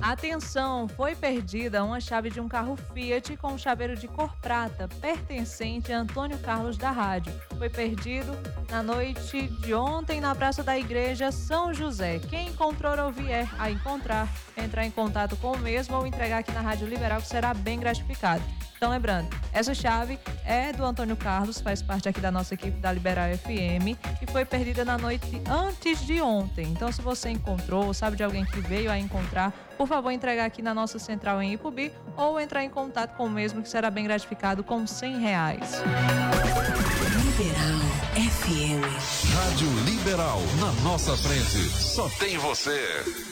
Atenção, foi perdida uma chave de um carro Fiat com um chaveiro de cor prata, pertencente a Antônio Carlos da Rádio. Foi perdido na noite de ontem na Praça da Igreja São José. Quem encontrou ou vier a encontrar, entrar em contato com o mesmo ou entregar aqui na Rádio Liberal, que será bem gratificado. Então, lembrando, essa chave é do Antônio Carlos, faz parte aqui da nossa equipe da Liberal FM e foi perdida na noite antes de ontem. Então, se você encontrou ou sabe de alguém que veio a encontrar, por favor, entregar aqui na nossa central em Ipubi ou entrar em contato com o mesmo, que será bem gratificado com R$100. Liberal FM. Rádio Liberal, na nossa frente. Só tem você.